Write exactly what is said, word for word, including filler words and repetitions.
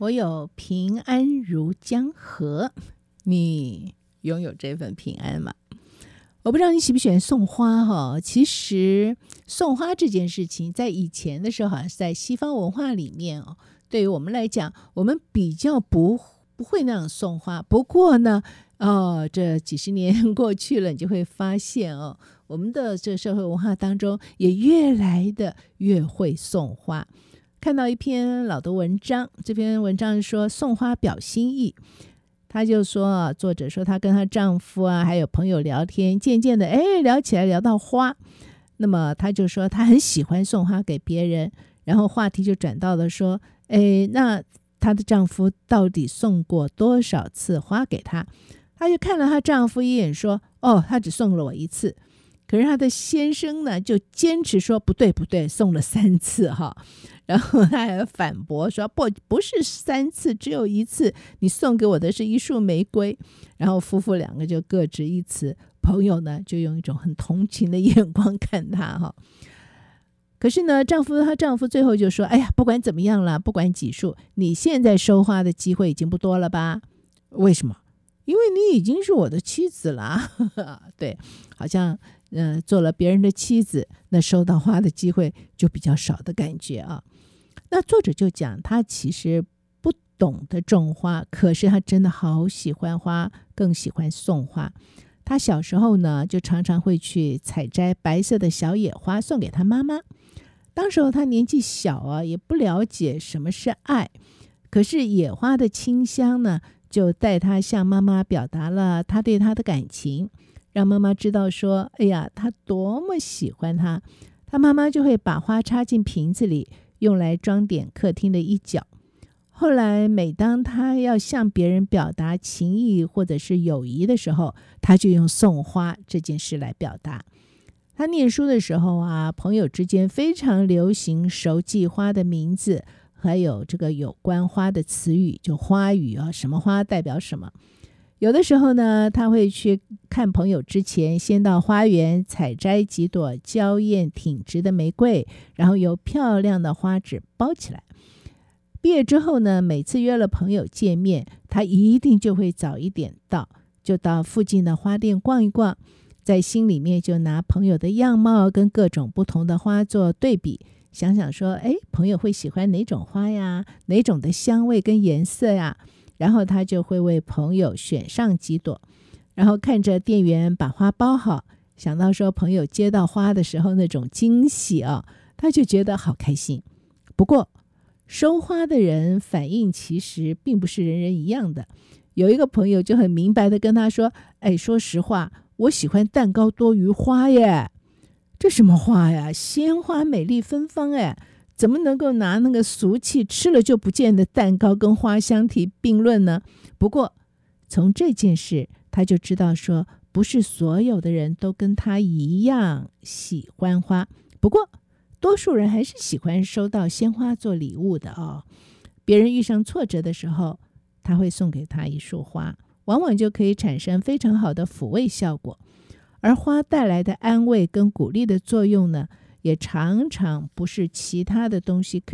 我有平安如江河，你拥有这份平安吗？我不知道你喜不喜欢送花哈。其实送花这件事情，在以前的时候，好像是在西方文化里面哦，对于我们来讲，我们比较不不会那样送花。不过呢，哦，这几十年过去了，你就会发现哦，我们的这社会文化当中，也越来的越会送花。看到一篇老的文章，这篇文章是说送花表心意。他就说，作者说她跟她丈夫啊，还有朋友聊天，渐渐的，哎，聊起来聊到花。那么她就说她很喜欢送花给别人，然后话题就转到了说，哎，那她的丈夫到底送过多少次花给她？她就看了她丈夫一眼，说，哦，他只送了我一次。可是她的先生呢，就坚持说不对不对，送了三次哈。然后他还反驳说不不是三次，只有一次，你送给我的是一束玫瑰。然后夫妇两个就各执一词，朋友呢就用一种很同情的眼光看他哈。可是呢，丈夫她丈夫最后就说，哎呀，不管怎么样了，不管几束，你现在收花的机会已经不多了吧？为什么？因为你已经是我的妻子了。对，好像呃做了别人的妻子，那收到花的机会就比较少的感觉啊。那作者就讲，他其实不懂得种花，可是他真的好喜欢花，更喜欢送花。他小时候呢，就常常会去采摘白色的小野花送给他妈妈。当时候他年纪小啊，也不了解什么是爱，可是野花的清香呢，就带他向妈妈表达了他对他的感情，让妈妈知道说，哎呀，他多么喜欢他。他妈妈就会把花插进瓶子里，用来装点客厅的一角。后来每当他要向别人表达情谊或者是友谊的时候，他就用送花这件事来表达。他念书的时候啊，朋友之间非常流行熟记花的名字，还有这个有关花的词语，就花语啊，什么花代表什么。有的时候呢，他会去看朋友之前，先到花园采摘几朵娇艳挺直的玫瑰，然后由漂亮的花纸包起来。毕业之后呢，每次约了朋友见面，他一定就会早一点到，就到附近的花店逛一逛，在心里面就拿朋友的样貌跟各种不同的花做对比，想想说，哎，朋友会喜欢哪种花呀？哪种的香味跟颜色呀？然后他就会为朋友选上几朵，然后看着店员把花包好，想到说朋友接到花的时候那种惊喜啊，他就觉得好开心。不过收花的人反应其实并不是人人一样的。有一个朋友就很明白的跟他说，哎，说实话，我喜欢蛋糕多于花耶。这什么花呀？鲜花美丽芬芳哎，怎么能够拿那个俗气吃了就不见的蛋糕跟花相提并论呢？不过从这件事他就知道说，不是所有的人都跟他一样喜欢花，不过多数人还是喜欢收到鲜花做礼物的哦。别人遇上挫折的时候，他会送给他一束花，往往就可以产生非常好的抚慰效果。而花带来的安慰跟鼓励的作用呢，也常常不是其他的东西可以